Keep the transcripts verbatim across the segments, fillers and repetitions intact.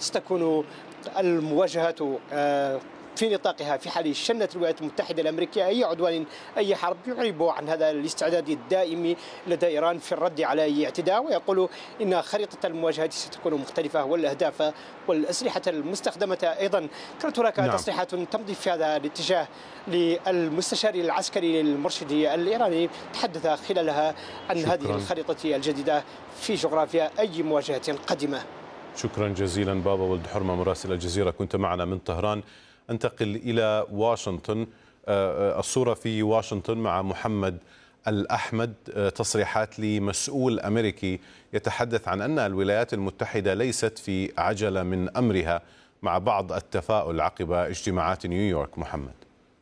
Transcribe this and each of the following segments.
ستكون المواجهة في نطاقها في حال شنت الولايات المتحدة الأمريكية أي عدوان أي حرب، يعرب عن هذا الاستعداد الدائم لدى إيران في الرد على أي اعتداء، ويقول إن خريطة المواجهة ستكون مختلفة والأهداف والأسلحة المستخدمة أيضا. كانت هناك نعم. تصريحات تمضي في هذا الاتجاه للمستشار العسكري للمرشد الإيراني، تحدث خلالها عن شكرا. هذه الخريطة الجديدة في جغرافيا أي مواجهة قادمة. شكرا جزيلا بابا ولد حرمة مراسل الجزيرة، كنت معنا من طهران. انتقل إلى واشنطن. الصورة في واشنطن مع محمد الأحمد، تصريحات لمسؤول أمريكي يتحدث عن أن الولايات المتحدة ليست في عجلة من أمرها، مع بعض التفاؤل عقب اجتماعات نيويورك. محمد.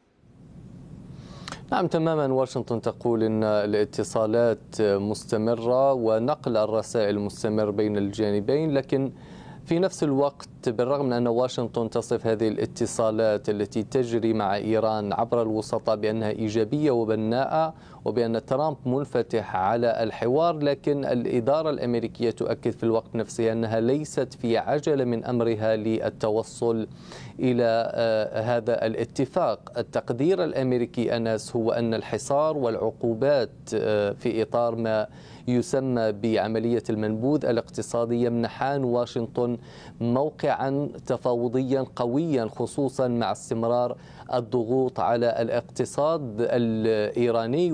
نعم تماما، واشنطن تقول أن الاتصالات مستمرة ونقل الرسائل مستمر بين الجانبين، لكن في نفس الوقت بالرغم من أن واشنطن تصف هذه الاتصالات التي تجري مع إيران عبر الوسطاء بأنها إيجابية وبناءة وبأن ترامب منفتح على الحوار، لكن الإدارة الأمريكية تؤكد في الوقت نفسه أنها ليست في عجلة من أمرها للتوصل إلى هذا الاتفاق. التقدير الأمريكي أنس هو أن الحصار والعقوبات في إطار ما يسمى بعملية المنبوذ الاقتصادي يمنحان واشنطن موقعا تفاوضيا قويا، خصوصا مع استمرار الضغوط على الاقتصاد الإيراني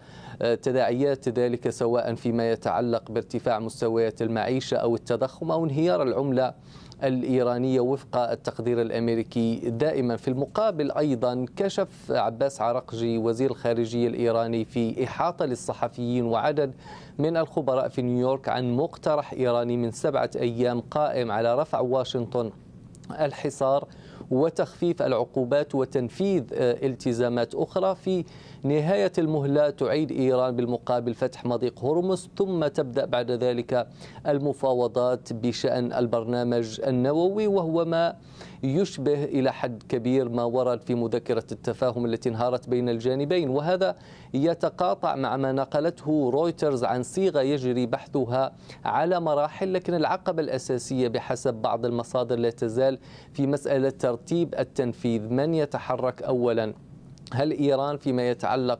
وتداعيات ذلك سواء فيما يتعلق بارتفاع مستويات المعيشة أو التضخم أو انهيار العملة الإيرانية وفق التقدير الأمريكي. دائما في المقابل أيضا كشف عباس عراقجي وزير الخارجية الإيراني في إحاطة للصحفيين وعدد من الخبراء في نيويورك عن مقترح إيراني من سبعة أيام قائم على رفع واشنطن الحصار وتخفيف العقوبات وتنفيذ التزامات أخرى. في نهاية المهلة تعيد إيران بالمقابل فتح مضيق هرمز، ثم تبدأ بعد ذلك المفاوضات بشأن البرنامج النووي، وهو ما يشبه إلى حد كبير ما ورد في مذكرة التفاهم التي انهارت بين الجانبين، وهذا يتقاطع مع ما نقلته رويترز عن صيغة يجري بحثها على مراحل، لكن العقبة الأساسية بحسب بعض المصادر لا تزال في مسألة ترتيب التنفيذ. من يتحرك أولا؟ هل إيران فيما يتعلق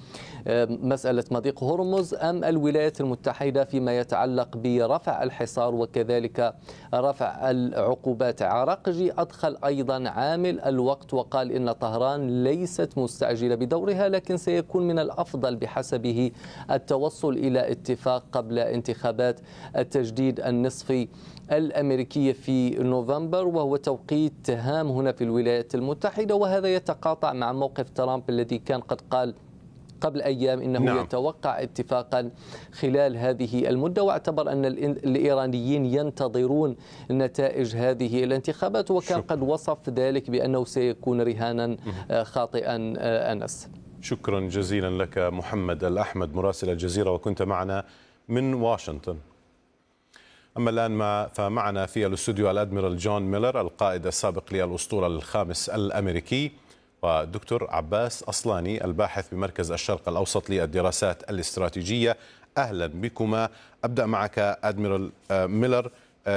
بمسألة مضيق هرمز أم الولايات المتحدة فيما يتعلق برفع الحصار وكذلك رفع العقوبات؟ عراقجي أدخل أيضا عامل الوقت وقال إن طهران ليست مستعجلة بدورها، لكن سيكون من الأفضل بحسبه التوصل إلى اتفاق قبل انتخابات التجديد النصفي الأمريكية في نوفمبر، وهو توقيت هام هنا في الولايات المتحدة، وهذا يتقاطع مع موقف ترامب الذي كان قد قال قبل أيام إنه نعم. يتوقع اتفاقا خلال هذه المدة، واعتبر أن الإيرانيين ينتظرون نتائج هذه الانتخابات، وكان شكرا. قد وصف ذلك بأنه سيكون رهانا خاطئا. أنس، شكرا جزيلا لك محمد الأحمد مراسل الجزيرة، وكنت معنا من واشنطن. أما الآن ما فمعنا في الاستوديو الأدميرال جون ميلر القائد السابق للأسطول الخامس الأمريكي، والدكتور عباس أصلاني الباحث بمركز الشرق الأوسط للدراسات الاستراتيجية. أهلا بكما. أبدأ معك أدميرال ميلر.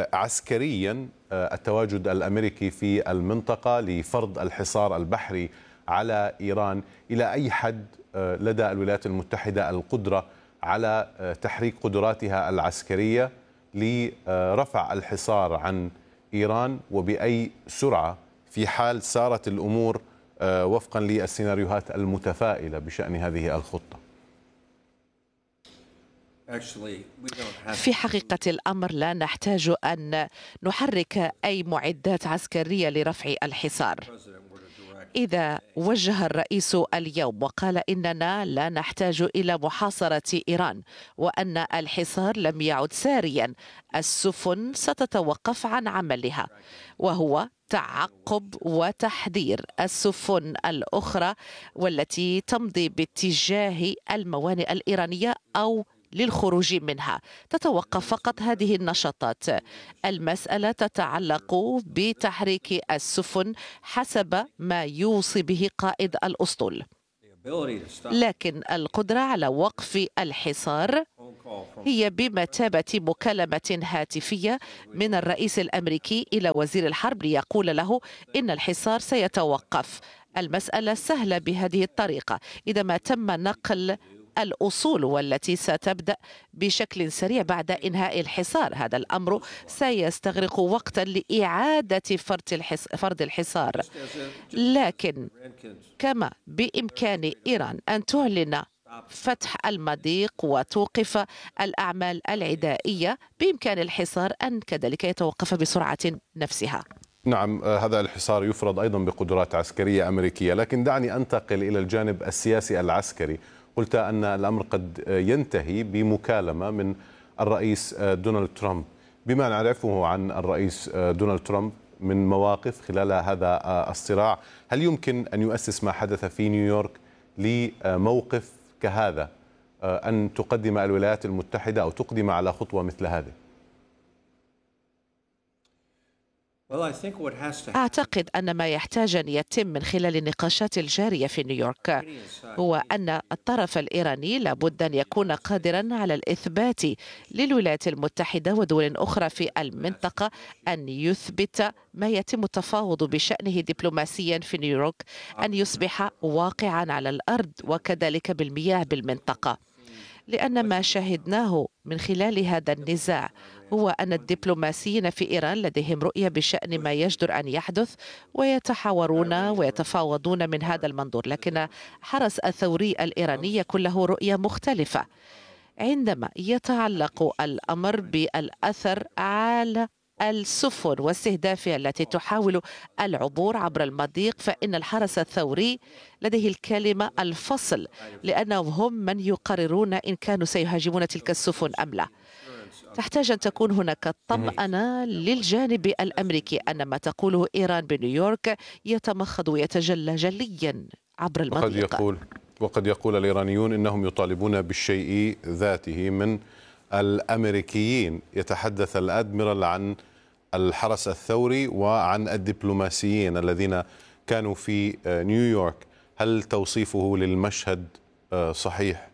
عسكريا التواجد الأمريكي في المنطقة لفرض الحصار البحري على إيران، إلى أي حد لدى الولايات المتحدة القدرة على تحريك قدراتها العسكرية لرفع الحصار عن إيران، وبأي سرعة في حال سارت الأمور وفقا للسيناريوهات المتفائلة بشأن هذه الخطة؟ في حقيقة الأمر لا نحتاج أن نحرك أي معدات عسكرية لرفع الحصار. إذا وجه الرئيس اليوم وقال إننا لا نحتاج إلى محاصرة إيران وأن الحصار لم يعد ساريا، السفن ستتوقف عن عملها، وهو تعقب وتحذير السفن الأخرى والتي تمضي باتجاه الموانئ الإيرانية أو للخروج منها. تتوقف فقط هذه النشاطات. المسألة تتعلق بتحريك السفن حسب ما يوصي به قائد الأسطول، لكن القدرة على وقف الحصار هي بمثابة مكالمة هاتفية من الرئيس الأمريكي إلى وزير الحرب ليقول له إن الحصار سيتوقف. المسألة سهلة بهذه الطريقة إذا ما تم نقل الأصول والتي ستبدأ بشكل سريع بعد إنهاء الحصار. هذا الأمر سيستغرق وقتا لإعادة فرض الحصار، لكن كما بإمكان إيران أن تعلن فتح المضيق وتوقف الأعمال العدائية، بإمكان الحصار أن كذلك يتوقف بسرعة نفسها. نعم، هذا الحصار يفرض أيضا بقدرات عسكرية أمريكية، لكن دعني أنتقل إلى الجانب السياسي العسكري. قلت أن الأمر قد ينتهي بمكالمة من الرئيس دونالد ترامب. بما نعرفه عن الرئيس دونالد ترامب من مواقف خلال هذا الصراع، هل يمكن أن يؤسس ما حدث في نيويورك لموقف كهذا، أن تقدم الولايات المتحدة أو تقدم على خطوة مثل هذه؟ أعتقد أن ما يحتاج أن يتم من خلال النقاشات الجارية في نيويورك هو أن الطرف الإيراني لابد أن يكون قادرا على الإثبات للولايات المتحدة ودول أخرى في المنطقة أن يثبت ما يتم التفاوض بشأنه دبلوماسيا في نيويورك أن يصبح واقعا على الأرض، وكذلك بالمياه بالمنطقة. لأن ما شاهدناه من خلال هذا النزاع هو أن الدبلوماسيين في إيران لديهم رؤية بشأن ما يجدر أن يحدث ويتحاورون ويتفاوضون من هذا المنظور، لكن حرس الثوري الإيراني يكون له رؤية مختلفة عندما يتعلق الأمر بالأثر على السفن واستهدافها التي تحاول العبور عبر المضيق. فإن الحرس الثوري لديه الكلمة الفصل، لأنهم هم من يقررون إن كانوا سيهاجمون تلك السفن أم لا. تحتاج أن تكون هناك طمأنة للجانب الأمريكي أن ما تقوله إيران بنيويورك يتمخض ويتجلى جليا عبر المضيق. وقد يقول وقد يقول الإيرانيون إنهم يطالبون بالشيء ذاته من الأمريكيين. يتحدث الأدميرال عن الحرس الثوري وعن الدبلوماسيين الذين كانوا في نيويورك. هل توصيفه للمشهد صحيح؟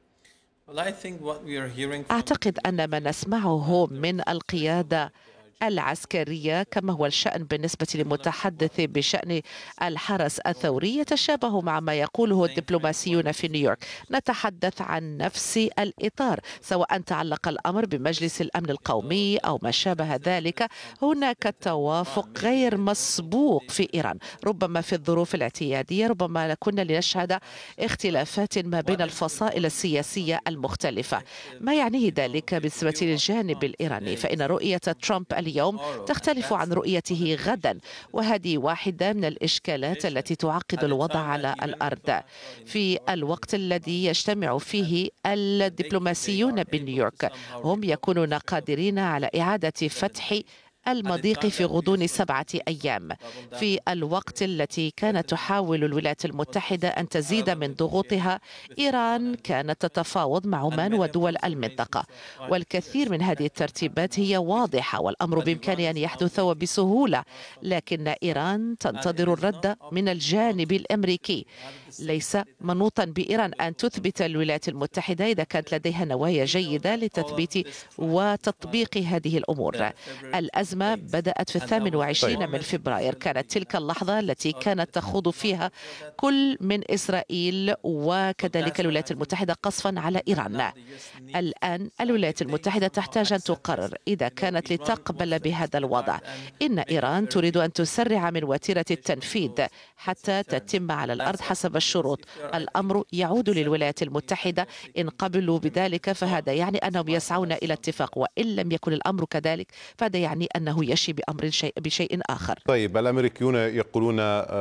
أعتقد أن ما نسمعه من القيادة العسكرية كما هو الشأن بالنسبة للمتحدث بشأن الحرس الثوري يتشابه مع ما يقوله الدبلوماسيون في نيويورك. نتحدث عن نفس الإطار، سواء تعلق الأمر بمجلس الأمن القومي أو ما شابه ذلك. هناك توافق غير مسبوق في إيران، ربما في الظروف الاعتيادية، ربما كنا لنشهد اختلافات ما بين الفصائل السياسية المختلفة. ما يعنيه ذلك بالنسبة للجانب الإيراني فإن رؤية ترامب اليوم تختلف عن رؤيته غدا، وهذه واحدة من الإشكالات التي تعقد الوضع على الأرض. في الوقت الذي يجتمع فيه الدبلوماسيون بنيويورك هم يكونون قادرين على إعادة فتح المضيق في غضون سبعة أيام، في الوقت التي كانت تحاول الولايات المتحدة أن تزيد من ضغوطها. إيران كانت تتفاوض مع عمان ودول المنطقة، والكثير من هذه الترتيبات هي واضحة والأمر بإمكانه أن يحدث وبسهولة، لكن إيران تنتظر الرد من الجانب الأمريكي. ليس منوطا بإيران أن تثبت الولايات المتحدة إذا كانت لديها نوايا جيدة لتثبيت وتطبيق هذه الأمور. الأزمة بدأت في الثامن وعشرين من فبراير، كانت تلك اللحظة التي كانت تخوض فيها كل من إسرائيل وكذلك الولايات المتحدة قصفا على إيران. الآن الولايات المتحدة تحتاج أن تقرر إذا كانت لتقبل بهذا الوضع. إن إيران تريد أن تسرع من وتيرة التنفيذ حتى تتم على الأرض حسب الشروط. الأمر يعود للولايات المتحدة، إن قبلوا بذلك فهذا يعني أنهم يسعون إلى اتفاق، وإن لم يكن الأمر كذلك فهذا يعني أنه يشي بأمر شيء بشيء آخر. طيب، الأمريكيون يقولون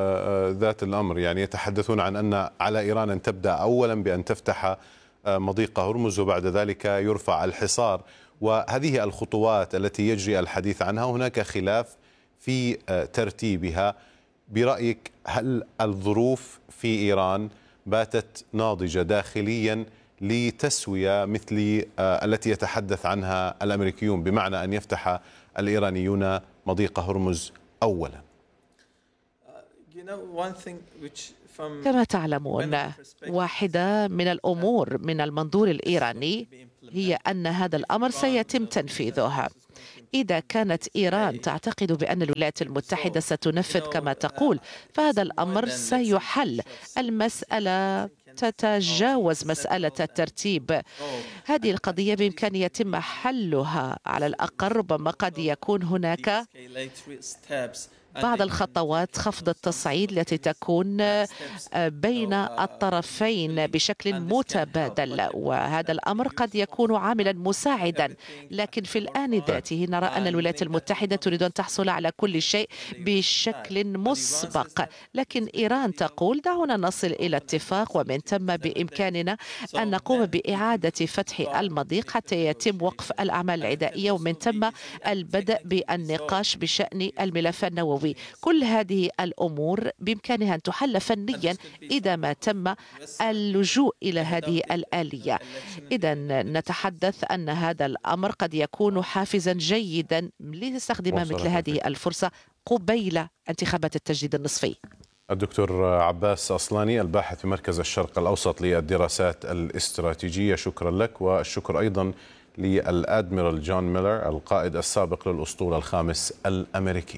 ذات الأمر، يعني يتحدثون عن أن على إيران أن تبدأ أولا بأن تفتح مضيق هرمز وبعد ذلك يرفع الحصار، وهذه الخطوات التي يجري الحديث عنها هناك خلاف في ترتيبها. برأيك هل الظروف في إيران باتت ناضجة داخليا لتسوية مثل التي يتحدث عنها الأمريكيون، بمعنى أن يفتح الإيرانيون مضيق هرمز أولا؟ كما تعلمون، واحدة من الأمور من المنظور الإيراني هي أن هذا الأمر سيتم تنفيذه. إذا كانت إيران تعتقد بأن الولايات المتحدة ستنفذ كما تقول، فهذا الأمر سيحل. المسألة تتجاوز مسألة الترتيب. هذه القضية بإمكان يتم حلها، على الأقل ربما قد يكون هناك بعض الخطوات خفض التصعيد التي تكون بين الطرفين بشكل متبادل، وهذا الأمر قد يكون عاملا مساعدا. لكن في الآن ذاته نرى أن الولايات المتحدة تريد أن تحصل على كل شيء بشكل مسبق، لكن إيران تقول دعونا نصل إلى اتفاق، ومن ثم بإمكاننا أن نقوم بإعادة فتح المضيق حتى يتم وقف الأعمال العدائية، ومن ثم البدء بالنقاش بشأن الملف النووي. كل هذه الأمور بإمكانها أن تحل فنيا إذا ما تم اللجوء إلى هذه الآلية. إذا نتحدث أن هذا الأمر قد يكون حافزا جيدا لنستخدم مثل هذه الفرصة قبيل انتخابات التجديد النصفي. الدكتور عباس أصلاني، الباحث في مركز الشرق الأوسط للدراسات الاستراتيجية، شكرا لك. والشكر أيضا للأدميرال جون ميلر، القائد السابق للأسطول الخامس الأمريكي.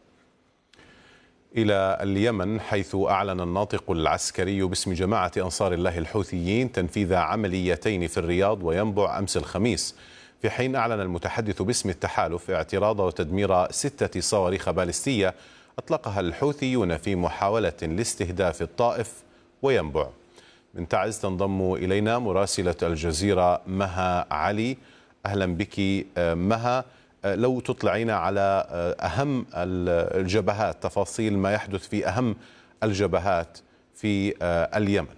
إلى اليمن، حيث أعلن الناطق العسكري باسم جماعة أنصار الله الحوثيين تنفيذ عمليتين في الرياض وينبع أمس الخميس، في حين أعلن المتحدث باسم التحالف اعتراض وتدمير ستة صواريخ باليستية أطلقها الحوثيون في محاولة لاستهداف الطائف وينبع. من تعز تنضم إلينا مراسلة الجزيرة مها علي. أهلا بك مها، لو تطلعين على أهم الجبهات، تفاصيل ما يحدث في أهم الجبهات في اليمن.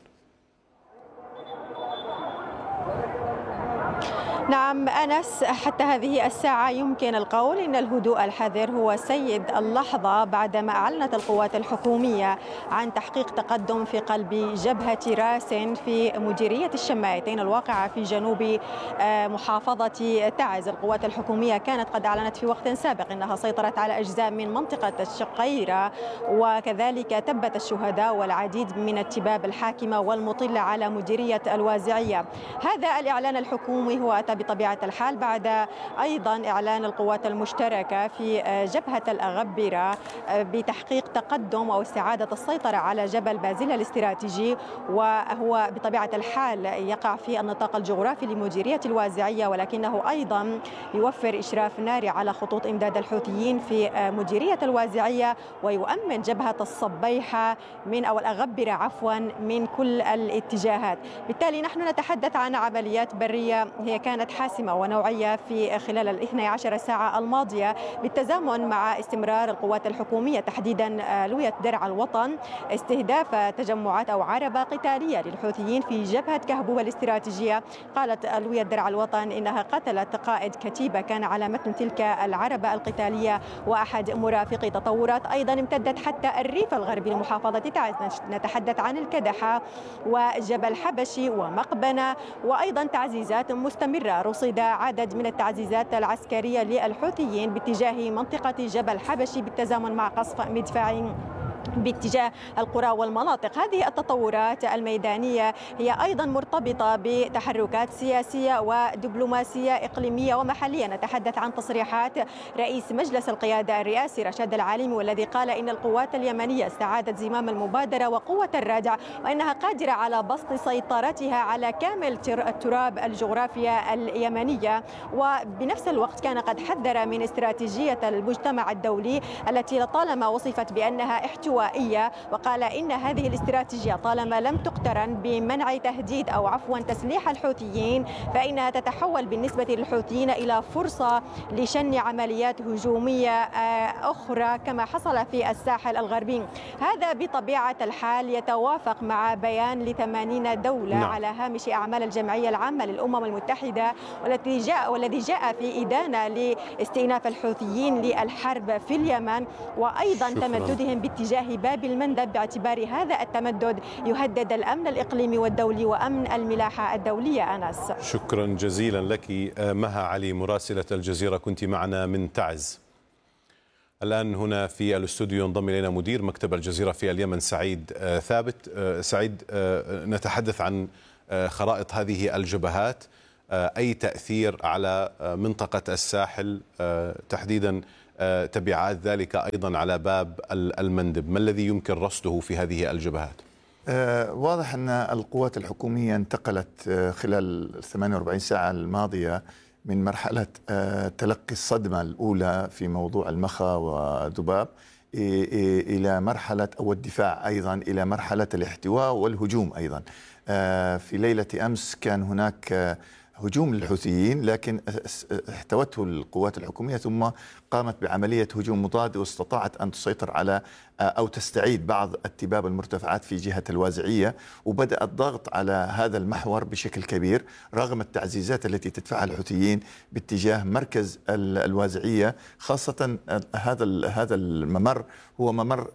نعم أنس، حتى هذه الساعة يمكن القول إن الهدوء الحذر هو سيد اللحظة بعدما أعلنت القوات الحكومية عن تحقيق تقدم في قلب جبهة راس في مديرية الشمايتين الواقعة في جنوب محافظة تعز. القوات الحكومية كانت قد أعلنت في وقت سابق أنها سيطرت على أجزاء من منطقة الشقيرة، وكذلك تبت الشهداء والعديد من التباب الحاكمة والمطلة على مديرية الوازعية. هذا الإعلان الحكومي هو أتى بطبيعة الحال بعد أيضا إعلان القوات المشتركة في جبهة الأغبرة بتحقيق تقدم أو استعادة السيطرة على جبل بازيلا الاستراتيجي، وهو بطبيعة الحال يقع في النطاق الجغرافي لمديرية الوازعية، ولكنه أيضا يوفر إشراف ناري على خطوط إمداد الحوثيين في مديرية الوازعية، ويؤمن جبهة الصبيحة من أو الأغبرة عفوا من كل الاتجاهات. بالتالي نحن نتحدث عن عمليات برية هي كانت حاسمة ونوعية في خلال الاثنى عشر ساعة الماضية، بالتزامن مع استمرار القوات الحكومية تحديدا لوية درع الوطن استهداف تجمعات أو عربة قتالية للحوثيين في جبهة كهبوبة الاستراتيجية. قالت لوية درع الوطن إنها قتلت قائد كتيبة كان على متن تلك العربة القتالية وأحد مرافقي. تطورات أيضا امتدت حتى الريف الغربي لمحافظة تعز، نتحدث عن الكدحة وجبل حبشي ومقبنة، وأيضا تعزيزات مستمرة. رصد عدد من التعزيزات العسكرية للحوثيين باتجاه منطقة جبل حبشي بالتزامن مع قصف مدفعي باتجاه القرى والمناطق. هذه التطورات الميدانية هي أيضا مرتبطة بتحركات سياسية ودبلوماسية إقليمية ومحلية. نتحدث عن تصريحات رئيس مجلس القيادة الرئاسي رشاد العالمي، والذي قال إن القوات اليمنية استعادت زمام المبادرة وقوة الردع، وإنها قادرة على بسط سيطرتها على كامل التراب الجغرافية اليمنية. وبنفس الوقت كان قد حذر من استراتيجية المجتمع الدولي التي لطالما وصفت بأنها احتوائية، وقال إن هذه الاستراتيجية طالما لم تقترن بمنع تهديد أو عفوا تسليح الحوثيين فإنها تتحول بالنسبة للحوثيين إلى فرصة لشن عمليات هجومية أخرى كما حصل في الساحل الغربي. هذا بطبيعة الحال يتوافق مع بيان لثمانين دولة نعم. على هامش أعمال الجمعية العامة للأمم المتحدة، والذي جاء والذي جاء في إدانة لاستئناف الحوثيين للحرب في اليمن، وأيضا شكرا. تمددهم باتجاه باب المندب، باعتبار هذا التمدد يهدد الأمن الإقليمي والدولي وأمن الملاحة الدولية. أنس، شكرا جزيلا لك مها علي مراسلة الجزيرة، كنت معنا من تعز. الآن هنا في الاستوديو ينضم إلينا مدير مكتب الجزيرة في اليمن سعيد ثابت. سعيد، نتحدث عن خرائط هذه الجبهات، أي تأثير على منطقة الساحل تحديدا، تبعات ذلك أيضا على باب المندب، ما الذي يمكن رصده في هذه الجبهات؟ آه واضح أن القوات الحكومية انتقلت آه خلال ثمانية وأربعين ساعة الماضية من مرحلة آه تلقي الصدمة الأولى في موضوع المخا ودباب إلى مرحلة أو الدفاع أيضا إلى مرحلة الاحتواء والهجوم أيضا. آه في ليلة أمس كان هناك آه هجوم للحوثيين، لكن احتوته القوات الحكومية ثم قامت بعملية هجوم مضاد واستطاعت أن تسيطر على أو تستعيد بعض اتباب المرتفعات في جهة الوازعية، وبدأ الضغط على هذا المحور بشكل كبير رغم التعزيزات التي تدفعها الحوثيين باتجاه مركز الوازعية، خاصة هذا هذا الممر هو ممر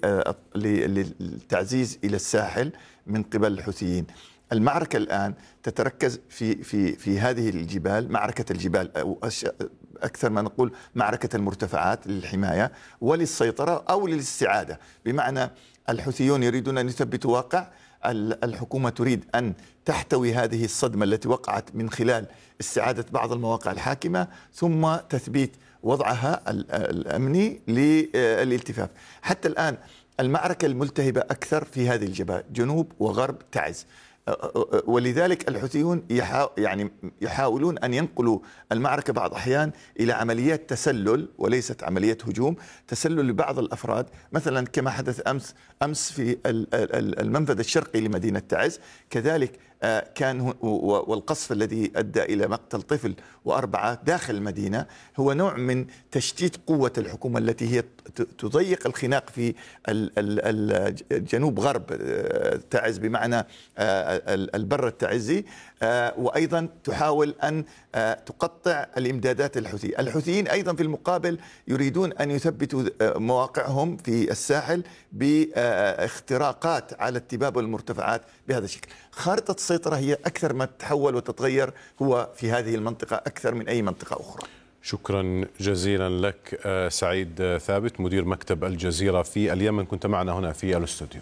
للتعزيز إلى الساحل من قبل الحوثيين. المعركة الآن تتركز في في في هذه الجبال، معركة الجبال أو أكثر ما نقول معركة المرتفعات للحماية وللسيطرة أو للاستعادة، بمعنى الحوثيون يريدون أن يثبتوا واقع، الحكومة تريد أن تحتوي هذه الصدمة التي وقعت من خلال استعادة بعض المواقع الحاكمة ثم تثبيت وضعها الأمني للالتفاف. حتى الآن المعركة الملتهبة أكثر في هذه الجبال، جنوب وغرب تعز، ولذلك الحوثيون يعني يحاولون أن ينقلوا المعركة بعض الأحيان إلى عمليات تسلل وليست عمليات هجوم، تسلل لبعض الأفراد، مثلا كما حدث أمس أمس في المنفذ الشرقي لمدينة تعز، كذلك كان والقصف الذي أدى إلى مقتل طفل وأربعة داخل المدينة هو نوع من تشتيت قوة الحكومة التي هي تضيق الخناق في الجنوب غرب تعز، بمعنى البر التعزي، وأيضا تحاول أن تقطع الإمدادات الحوثية. الحوثيين أيضا في المقابل يريدون أن يثبتوا مواقعهم في الساحل باختراقات على اتباب المرتفعات بهذا الشكل. خارطة السيطرة هي أكثر ما تتحول وتتغير هو في هذه المنطقة أكثر من أي منطقة أخرى. شكرا جزيلا لك سعيد ثابت، مدير مكتب الجزيرة في اليمن، كنت معنا هنا في الاستوديو.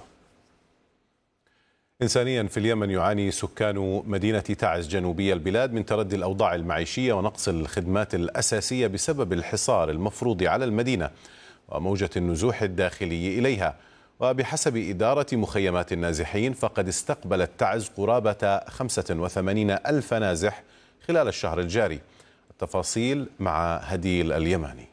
إنسانيا، في اليمن يعاني سكان مدينة تعز جنوبي البلاد من تردي الأوضاع المعيشية ونقص الخدمات الأساسية بسبب الحصار المفروض على المدينة وموجة النزوح الداخلي إليها. وبحسب إدارة مخيمات النازحين فقد استقبلت تعز قرابة خمسة وثمانين ألف نازح خلال الشهر الجاري. التفاصيل مع هديل اليماني.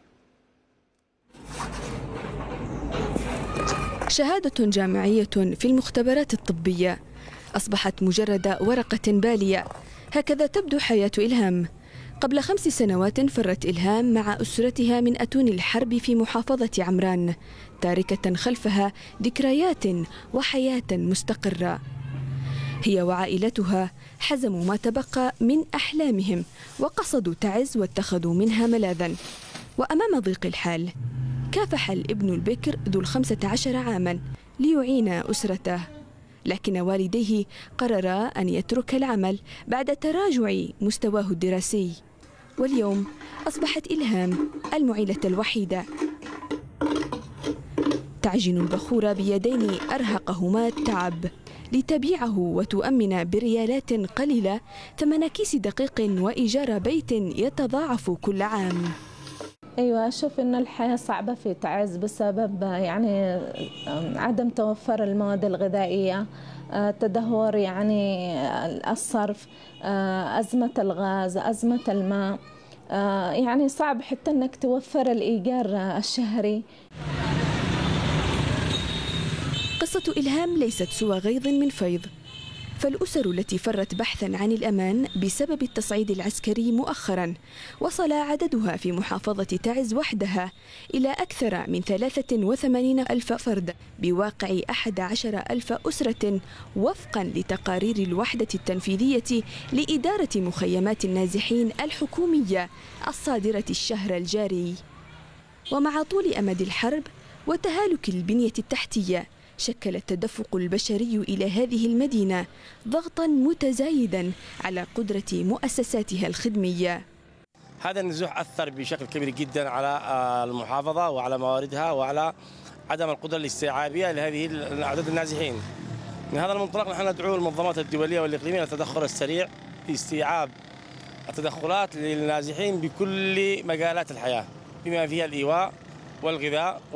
شهادة جامعية في المختبرات الطبية أصبحت مجرد ورقة بالية، هكذا تبدو حياة إلهام. قبل خمس سنوات فرت إلهام مع أسرتها من أتون الحرب في محافظة عمران، تاركة خلفها ذكريات وحياة مستقرة. هي وعائلتها حزموا ما تبقى من أحلامهم وقصدوا تعز واتخذوا منها ملاذا. وأمام ضيق الحال كافح الابن البكر ذو الخمسة عشر عاما ليعين أسرته، لكن والديه قررا أن يترك العمل بعد تراجع مستواه الدراسي. واليوم أصبحت إلهام المعيلة الوحيدة، تعجن البخور بيدين أرهقهما التعب لتبيعه وتؤمن بريالات قليلة ثمن كيس دقيق وإيجار بيت يتضاعف كل عام. أيوة، أشوف إن الحياة صعبة في تعز بسبب يعني عدم توفر المواد الغذائية، تدهور يعني الصرف، أزمة الغاز، أزمة الماء، يعني صعب حتى إنك توفر الإيجار الشهري. قصة إلهام ليست سوى غيظ من فيض، فالأسر التي فرت بحثا عن الأمان بسبب التصعيد العسكري مؤخرا وصل عددها في محافظة تعز وحدها إلى أكثر من ثلاثة وثمانين ألف فرد بواقع أحد عشر ألف أسرة، وفقا لتقارير الوحدة التنفيذية لإدارة مخيمات النازحين الحكومية الصادرة الشهر الجاري. ومع طول أمد الحرب وتهالك البنية التحتية شكل التدفق البشري إلى هذه المدينة ضغطا متزايدا على قدرة مؤسساتها الخدمية. هذا النزوح أثر بشكل كبير جدا على المحافظة وعلى مواردها وعلى عدم القدرة الاستيعابية لهذه أعداد النازحين. من هذا المنطلق نحن ندعو المنظمات الدولية والإقليمية للتدخل السريع في استيعاب التدخلات للنازحين بكل مجالات الحياة بما فيها الإيواء والغذاء